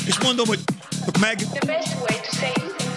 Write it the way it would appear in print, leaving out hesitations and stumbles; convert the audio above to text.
és mondom, hogy meg... The best way to say